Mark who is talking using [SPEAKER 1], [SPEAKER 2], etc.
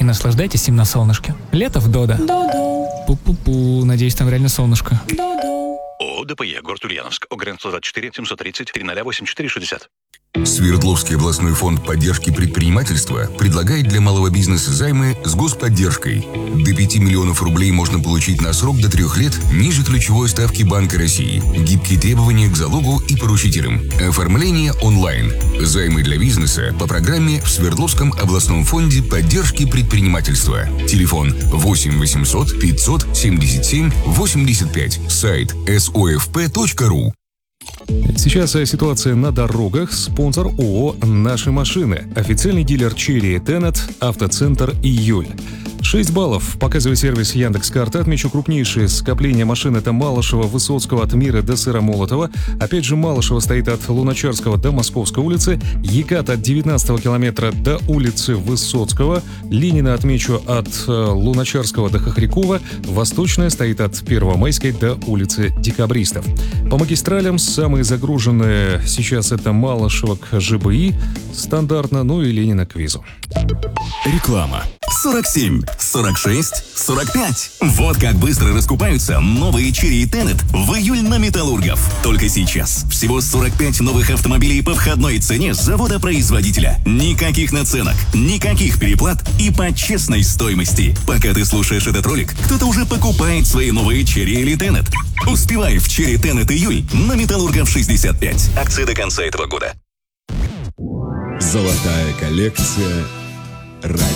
[SPEAKER 1] и наслаждайтесь им на солнышке. Лето в Додо. Пу-пу-пу, надеюсь, там реально солнышко.
[SPEAKER 2] ООО ДПЕ, город Ульяновск, ОГРН 124 730 308
[SPEAKER 3] Свердловский областной фонд поддержки предпринимательства предлагает для малого бизнеса займы с господдержкой. До 5 миллионов рублей можно получить на срок до 3 лет ниже ключевой ставки Банка России. Гибкие требования к залогу и поручителям. Оформление онлайн. Займы для бизнеса по программе в Свердловском областном фонде поддержки предпринимательства. Телефон 8 800 577 85. Сайт sofp.ru.
[SPEAKER 4] Сейчас ситуация на дорогах. Спонсор ООО «Наши машины». Официальный дилер Cherry Tenet, автоцентр «Июль». 6 баллов показывает сервис Яндекс.Карта. Отмечу крупнейшие скопления машин. Это Малышева, Высоцкого от Мира до Сыромолотова. Опять же, Малышева стоит от Луначарского до Московской улицы. Екат от 19-го километра до улицы Высоцкого. Ленина отмечу от Луначарского до Хохрякова. Восточная стоит от Первомайской до улицы Декабристов. По магистралям самые загруженные сейчас это Малышева к ЖБИ стандартно, ну и Ленина к Визу.
[SPEAKER 5] Реклама. 47, 46, 45. Вот как быстро раскупаются новые Cherry Tenet в июль на Металлургов. Только сейчас. Всего 45 новых автомобилей по входной цене завода-производителя. Никаких наценок, никаких переплат и по честной стоимости. Пока ты слушаешь этот ролик, кто-то уже покупает свои новые Cherry или Tenet. Успевай в Cherry Tenet июль на Металлургов 65. Акции до конца этого года.
[SPEAKER 6] Золотая коллекция.